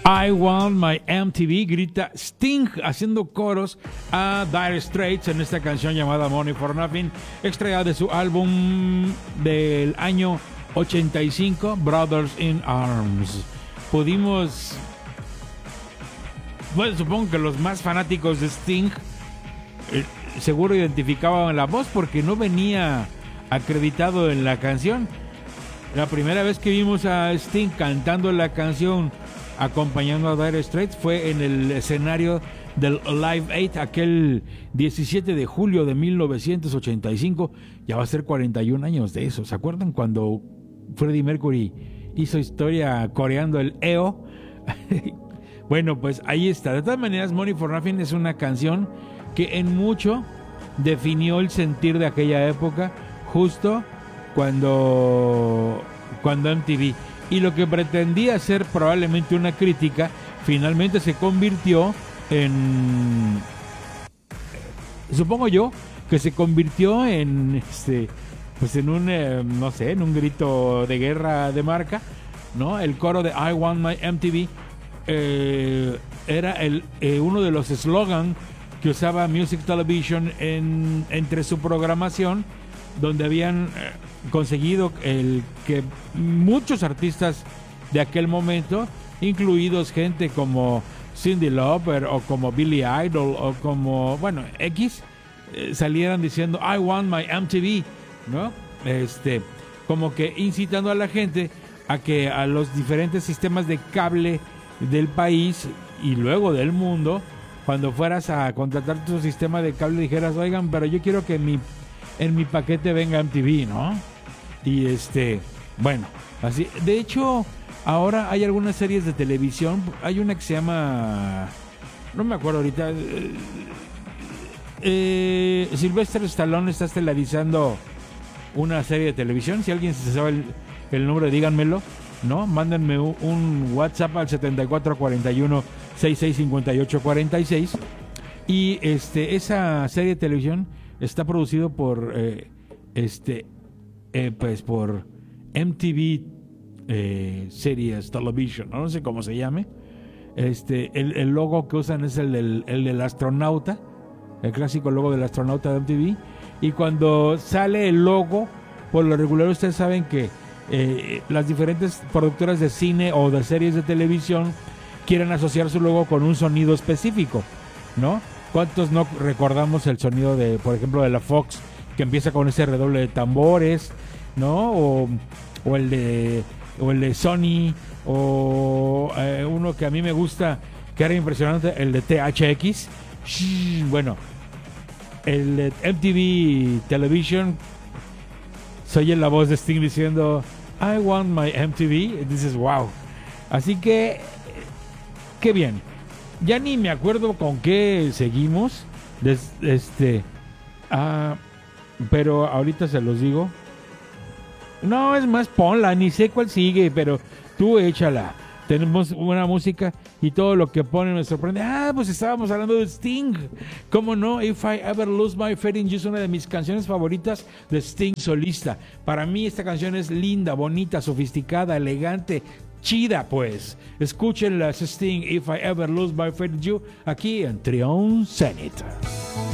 I Want My MTV, grita Sting haciendo coros a Dire Straits en esta canción llamada Money for Nothing, extraída de su álbum del año 85, Brothers in Arms. Pudimos, bueno, supongo que los más fanáticos de Sting seguro identificaban la voz porque no venía acreditado en la canción. La primera vez que vimos a Sting cantando la canción acompañando a Dire Straits fue en el escenario del Live Aid aquel 17 de julio de 1985. Ya va a ser 41 años de eso. ¿Se acuerdan cuando Freddie Mercury hizo historia coreando el EO? Bueno, pues ahí está. De todas maneras, Money for Nothing es una canción que en mucho definió el sentir de aquella época, justo cuando MTV, y lo que pretendía ser probablemente una crítica, finalmente se convirtió en, supongo yo, que se convirtió en pues en un no sé, en un grito de guerra de marca, ¿no? El coro de I Want My MTV era uno de los eslogans que usaba Music Television entre su programación, donde habían conseguido el que muchos artistas de aquel momento, incluidos gente como Cyndi Lauper o como Billy Idol o como, bueno, X, salieran diciendo I want my MTV, ¿no? Como que incitando a la gente a que a los diferentes sistemas de cable del país y luego del mundo, cuando fueras a contratar tu sistema de cable, dijeras, oigan, pero yo quiero que en mi paquete venga MTV, ¿no? Y bueno, así. De hecho, ahora hay algunas series de televisión. Hay una que se llama, no me acuerdo ahorita. Sylvester Stallone está estelarizando una serie de televisión. Si alguien se sabe el nombre, díganmelo, ¿no? Mándenme un WhatsApp al 7441 665846. Y esa serie de televisión está producido por pues por MTV Series Television, no sé cómo se llame. El logo que usan es el del astronauta, el clásico logo del astronauta de MTV. Y cuando sale el logo, por lo regular ustedes saben que las diferentes productoras de cine o de series de televisión quieren asociar su logo con un sonido específico, ¿no? ¿Cuántos no recordamos el sonido de, por ejemplo, de la Fox, que empieza con ese redoble de tambores, ¿no? O el de Sony, o uno que a mí me gusta, que era impresionante, el de THX. Bueno, el de MTV Television, se oye la voz de Sting diciendo I want my MTV, y dices wow. Así que qué bien. Ya ni me acuerdo con qué seguimos. Pero ahorita se los digo. No, es más, ponla, ni sé cuál sigue, pero tú échala. Tenemos buena música y todo lo que ponen me sorprende. Pues estábamos hablando de Sting. ¿Cómo no? If I Ever Lose My Faith in You es una de mis canciones favoritas de Sting solista. Para mí esta canción es linda, bonita, sofisticada, elegante, chida, pues. Escúchenla, Sting, If I Ever Lose My Faith in You, aquí en Trion Zenith.